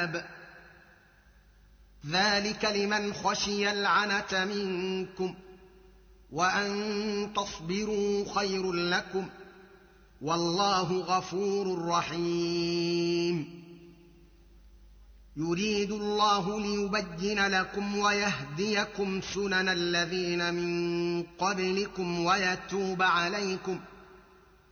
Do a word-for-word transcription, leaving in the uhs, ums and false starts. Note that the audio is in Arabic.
العذاب ذلك لمن خشي العنت منكم وأن تصبروا خير لكم والله غفور رحيم يريد الله ليبين لكم ويهديكم سنن الذين من قبلكم ويتوب عليكم